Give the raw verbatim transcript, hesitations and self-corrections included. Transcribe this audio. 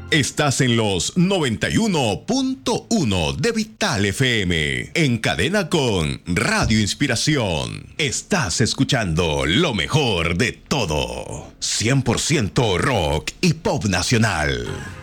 Estás en los noventa y uno punto uno de Vital F M, en cadena con Radio Inspiración. Estás escuchando lo mejor de todo. cien por ciento rock y pop nacional.